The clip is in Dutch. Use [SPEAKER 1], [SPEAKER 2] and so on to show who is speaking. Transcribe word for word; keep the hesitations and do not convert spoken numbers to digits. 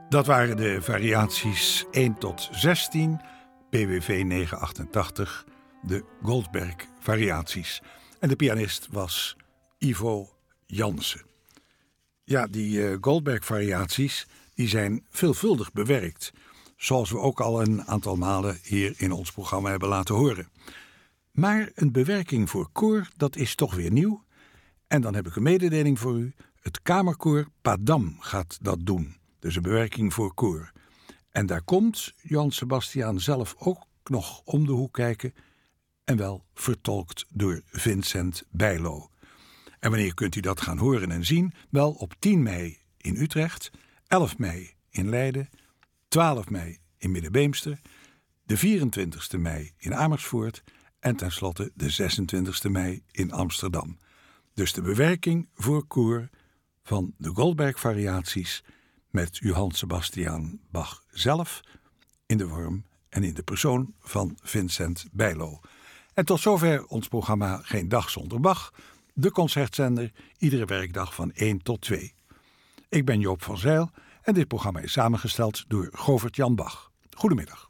[SPEAKER 1] Dat waren de variaties één tot zestien, P W V negenhonderdachtentachtig, de Goldberg-variaties. En de pianist was Ivo Jansen. Ja, die uh, Goldberg-variaties die zijn veelvuldig bewerkt, zoals we ook al een aantal malen hier in ons programma hebben laten horen. Maar een bewerking voor koor, dat is toch weer nieuw. En dan heb ik een mededeling voor u. Het kamerkoor Padam gaat dat doen. Dus een bewerking voor koor. En daar komt Johann Sebastian zelf ook nog om de hoek kijken. En wel vertolkt door Vincent Bijlo. En wanneer kunt u dat gaan horen en zien? Wel op tien mei in Utrecht, elf mei in Leiden, twaalf mei in Middenbeemster, de vierentwintigste mei in Amersfoort en tenslotte de zesentwintigste mei in Amsterdam. Dus de bewerking voor koor van de Goldberg-variaties met Johann Sebastian Bach zelf in de vorm en in de persoon van Vincent Bijlo. En tot zover ons programma Geen Dag Zonder Bach, de concertzender, iedere werkdag van één tot twee. Ik ben Joop van Zijl en dit programma is samengesteld door Govert Jan Bach. Goedemiddag.